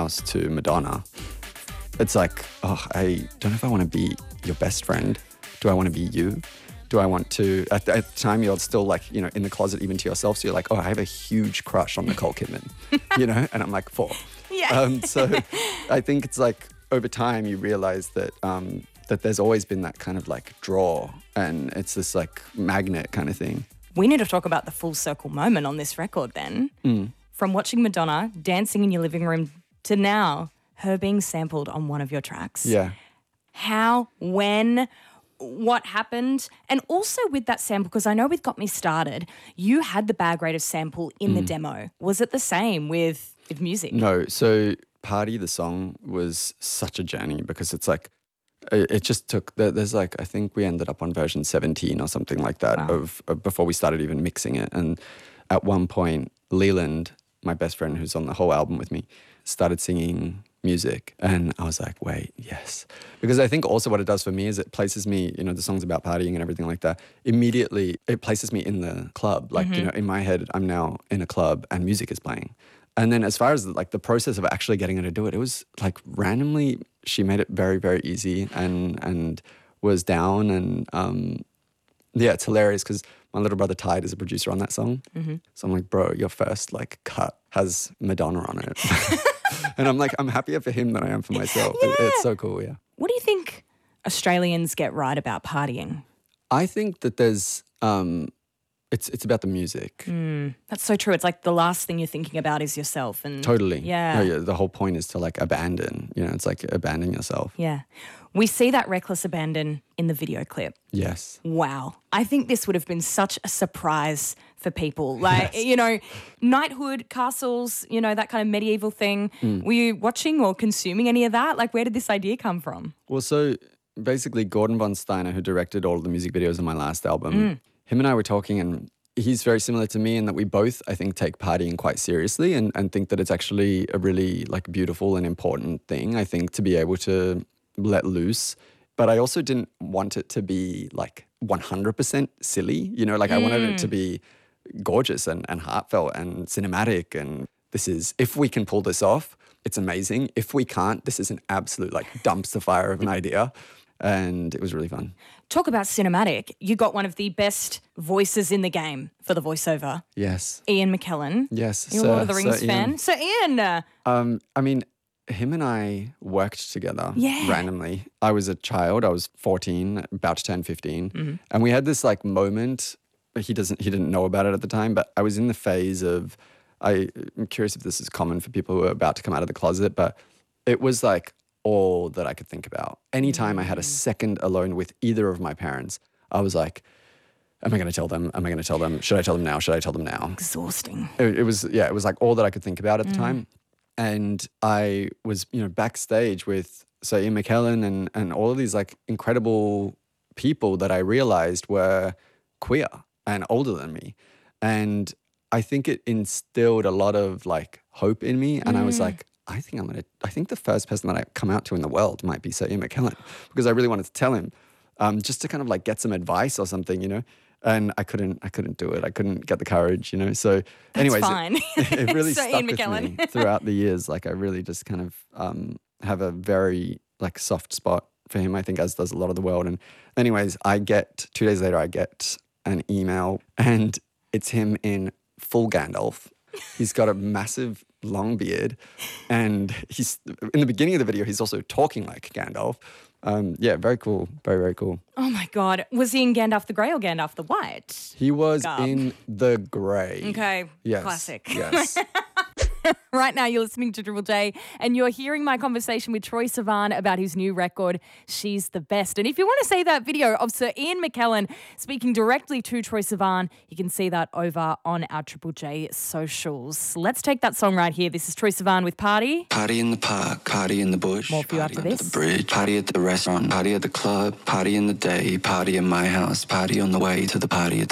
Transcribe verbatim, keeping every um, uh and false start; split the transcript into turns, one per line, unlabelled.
house to Madonna, it's like, oh, I don't know if I want to be your best friend. Do I want to be you? Do I want to, at the, at the time you're still like, you know, in the closet even to yourself. So you're like, oh, I have a huge crush on Nicole Kidman, you know? And I'm like, four.
Yeah.
Um, so I think it's like over time you realize that um, that there's always been that kind of like draw, and it's this like magnet kind of thing.
We need to talk about the full circle moment on this record then. Mm. From watching Madonna dancing in your living room to now her being sampled on one of your tracks.
Yeah.
How, when, what happened? And also with that sample, because I know with Got Me Started, you had the Bag Raiders sample in mm. the demo. Was it the same with, with music?
No. So Party, the song, was such a journey because it's like, it, it just took, there's like, I think we ended up on version seventeen or something like that wow. of, of before we started even mixing it. And at one point, Leland, my best friend who's on the whole album with me, started singing music, and I was like, wait, yes. Because I think also what it does for me is it places me, you know, the song's about partying and everything like that, immediately it places me in the club. Like, mm-hmm. you know, in my head, I'm now in a club and music is playing. And then as far as like the process of actually getting her to do it, it was like randomly, she made it very, very easy and and was down. And um, yeah, it's hilarious because my little brother Tide is a producer on that song. Mm-hmm. So I'm like, bro, your first like cut has Madonna on it. And I'm like, I'm happier for him than I am for myself.
Yeah.
It, it's so cool, yeah.
What do you think Australians get right about partying?
I think that there's, um, it's it's about the music.
Mm, that's so true. It's like the last thing you're thinking about is yourself. And
totally.
Yeah.
No, yeah. The whole point is to like abandon, you know, it's like abandon yourself.
Yeah. We see that reckless abandon in the video clip.
Yes.
Wow. I think this would have been such a surprise for people. Like, yes. you know, knighthood, castles, you know, that kind of medieval thing. Mm. Were you watching or consuming any of that? Like, where did this idea come from?
Well, so basically Gordon von Steiner, who directed all of the music videos on my last album,
mm.
him and I were talking, and he's very similar to me in that we both, I think, take partying quite seriously and, and think that it's actually a really like beautiful and important thing, I think, to be able to let loose. But I also didn't want it to be like one hundred percent silly, you know, like mm. I wanted it to be gorgeous and, and heartfelt and cinematic. And this is, if we can pull this off, it's amazing. If we can't, this is an absolute like dumpster fire of an idea. And it was really fun.
Talk about cinematic. You got one of the best voices in the game for the voiceover.
Yes.
Ian McKellen.
Yes.
You're a Lord of the Rings fan. So Ian. Uh,
um, I mean, him and I worked together
yeah.
randomly. I was a child. I was fourteen, about to turn fifteen.
Mm-hmm.
And we had this like moment. He doesn't. He didn't know about it at the time, but I was in the phase of, I, I'm curious if this is common for people who are about to come out of the closet, but it was like all that I could think about. Anytime I had a second alone with either of my parents, I was like, am I going to tell them? Am I going to tell them? Should I tell them now? Should I tell them now?
Exhausting.
It, it was, yeah, it was like all that I could think about at the mm. time. And I was, you know, backstage with, so Ian McKellen and, and all of these like incredible people that I realized were queer and older than me. And I think it instilled a lot of like hope in me. And mm. I was like, I think I'm going to, I think the first person that I come out to in the world might be Sir Ian McKellen, because I really wanted to tell him um, just to kind of like get some advice or something, you know, and I couldn't, I couldn't do it. I couldn't get the courage, you know. So
That's
anyways,
fine.
It, it really
so
stuck
Ian
with
McKellen.
me throughout the years. Like I really just kind of um, have a very like soft spot for him, I think, as does a lot of the world. And anyways, I get, two days later, I get an email and it's him in full Gandalf. He's got a massive long beard, and he's in the beginning of the video, he's also talking like Gandalf. Um, yeah, very cool. Very, very cool.
Oh my God. Was he in Gandalf the Grey or Gandalf the White?
He was
Garb.
in the Grey.
Okay.
Yes.
Classic.
Yes.
Right now, you're listening to Triple J and you're hearing my conversation with Troye Sivan about his new record, She's the Best. And if you want to see that video of Sir Ian McKellen speaking directly to Troye Sivan, you can see that over on our Triple J socials. Let's take that song right here. This is Troye Sivan with Party.
Party in the park, party in the bush,
More for you
party
after
under
this.
the bridge, party at the restaurant, party at the club, party in the day, party in my house, party on the way to the party at the